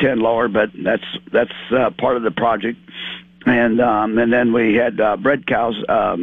10 lower, but that's part of the project. And then we had bred cows,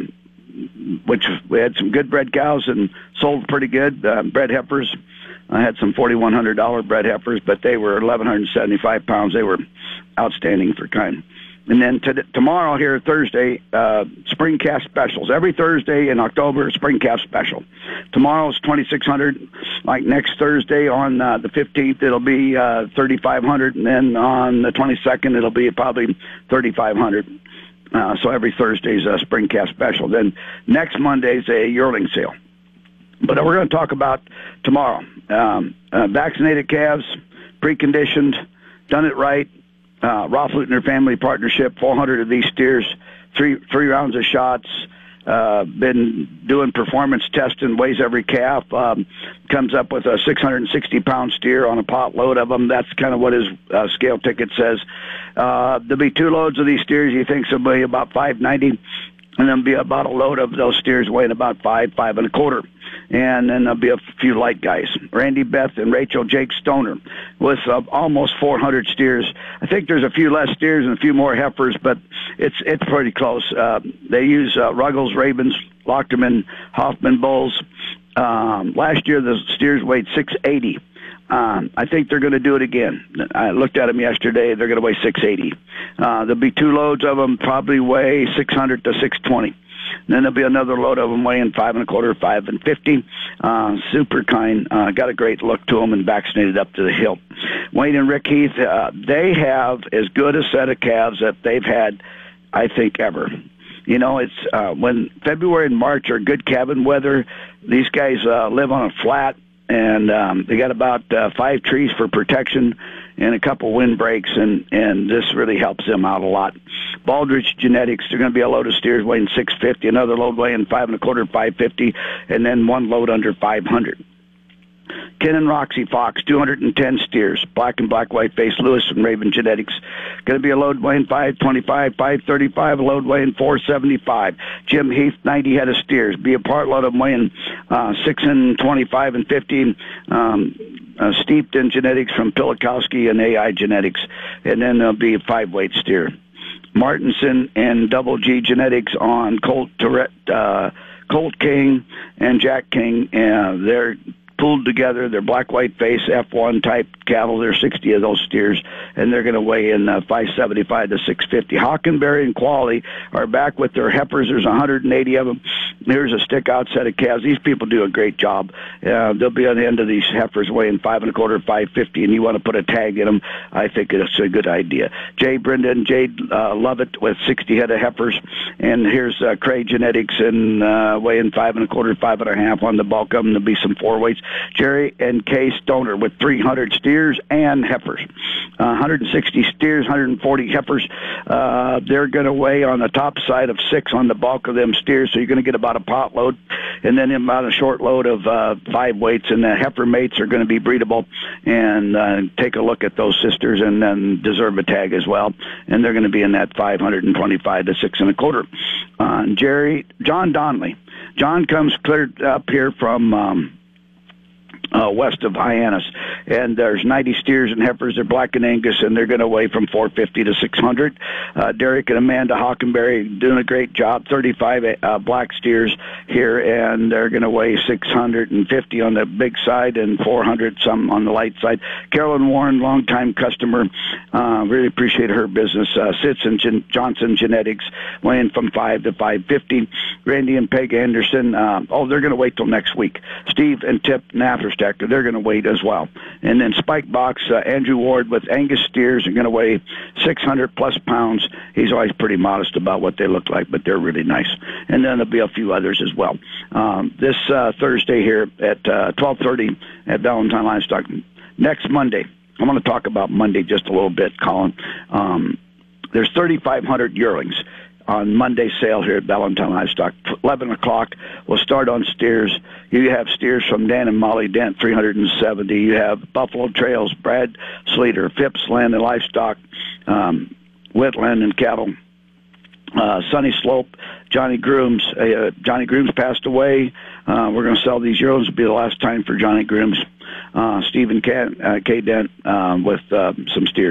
which we had some good bred cows and sold pretty good. Bred heifers, I had some $4,100 bred heifers, but they were 1,175 pounds. They were outstanding for kind. And then tomorrow here, Thursday, spring calf specials. Every Thursday in October, spring calf special. Tomorrow's 2,600. Like next Thursday on the 15th, it'll be 3,500. And then on the 22nd, it'll be probably 3,500. So every Thursday's a spring calf special. Then next Monday's a yearling sale. But we're going to talk about tomorrow. Vaccinated calves, preconditioned, done it right. Rolf Lutner Family Partnership, 400 of these steers, three rounds of shots, been doing performance testing, weighs every calf, comes up with a 660-pound steer on a pot load of them. That's kind of what his scale ticket says. There'll be 2 loads of these steers. He thinks it'll be about 590, and then be about a load of those steers weighing about 5 and a quarter. And then there'll be a few light guys, Randy Beth and Rachel Jake Stoner, with almost 400 steers. I think there's a few less steers and a few more heifers, but it's pretty close. They use Ruggles, Ravens, Lochterman, Hoffman bulls. Last year the steers weighed 680. I think they're going to do it again. I looked at them yesterday. They're going to weigh 680. There'll be 2 loads of them, probably weigh 600 to 620. And then there'll be another load of them weighing 5 and a quarter, 5 and 50. Super kind. Got a great look to them and vaccinated up to the hilt. Wayne and Rick Heath, they have as good a set of calves that they've had, I think, ever. You know, it's when February and March are good cabin weather, these guys live on a flat, and they got about 5 trees for protection and a couple wind breaks, and this really helps them out a lot. Baldrige Genetics, they're going to be a load of steers weighing 650, another load weighing 5 and a quarter, 550, and then 1 load under 500. Ken and Roxy Fox, 210 steers, black and black white face, Lewis and Raven Genetics. Going to be a load weighing 525, 535, a load weighing 475. Jim Heath, 90 head of steers. Be a part load of them weighing 6 and 25 and 15. Steeped in genetics from Pilikowski and AI Genetics. And then there'll be a 5-weight steer. Martinson and Double G Genetics on Colt King and Jack King. They're pooled together. They're black, white face, F1 type cattle. There's 60 of those steers, and they're going to weigh in 575 to 650. Hockenberry and Quality are back with their heifers. There's 180 of them. Here's a stick-out set of calves. These people do a great job. They'll be on the end of these heifers weighing 5 and a quarter, 550, and you want to put a tag in them, I think it's a good idea. Jay Brendan, Jade Lovett with 60 head of heifers, and here's Cray Genetics and weighing 5 and a quarter, 5 and a half on the bulk of them. There'll be some 4-weights. Jerry and Kay Stoner with 300 steers and heifers. 160 steers, 140 heifers. They're going to weigh on the top side of 6 on the bulk of them steers, so you're going to get about a pot load, and then about a short load of 5 weights, and the heifer mates are going to be breedable. And take a look at those sisters, and then deserve a tag as well. And they're going to be in that 525 to 6 and a quarter. John Donnelly. John comes clear up here from west of Hyannis, and there's 90 steers and heifers. They're black and Angus, and they're going to weigh from 450 to 600. Derek and Amanda Hockenberry doing a great job. 35 black steers here, and they're going to weigh 650 on the big side and 400 some on the light side. Carolyn Warren, longtime customer, really appreciate her business. Sits and Johnson Genetics, weighing from 5 to 550. Randy and Peg Anderson, they're going to wait till next week. Steve and Tip Napperstack, they're going to wait as well. And then Spike Box, Andrew Ward with Angus steers are going to weigh 600 plus pounds. He's always pretty modest about what they look like, but they're really nice. And then there'll be a few others as well. This Thursday here at 12:30 at Valentine Livestock. Next Monday, I want to talk about Monday just a little bit, Colin. There's 3,500 yearlings on Monday sale here at Valentine Livestock. 11 o'clock, we'll start on steers. You have steers from Dan and Molly Dent, 370. You have Buffalo Trails, Brad Sleater, Phipps Land and Livestock, Whitland and Cattle, Sunny Slope, Johnny Grooms. Johnny Grooms passed away. We're going to sell these yearlings. It'll be the last time for Johnny Grooms. Stephen K. Dent with some steers.